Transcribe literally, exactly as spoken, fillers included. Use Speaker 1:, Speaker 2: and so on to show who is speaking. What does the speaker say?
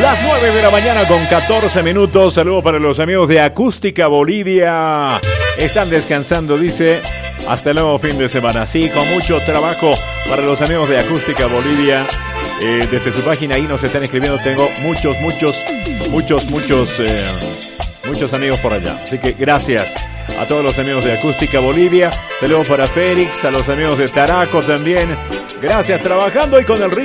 Speaker 1: Las nueve de la mañana con catorce minutos. Saludos para los amigos de Acústica Bolivia. Están descansando, dice. Hasta el nuevo fin de semana. Sí, con mucho trabajo para los amigos de Acústica Bolivia. Eh, desde su página ahí nos están escribiendo. Tengo muchos, muchos, muchos, muchos, eh, muchos amigos por allá. Así que gracias a todos los amigos de Acústica Bolivia. Saludos para Félix, a los amigos de Taraco también. Gracias, trabajando y con el ritmo.